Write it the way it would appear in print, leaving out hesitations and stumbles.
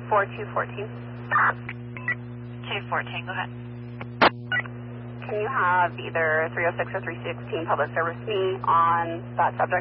4214. 214, go ahead. Can you have either 306 or 316 public service me on that subject?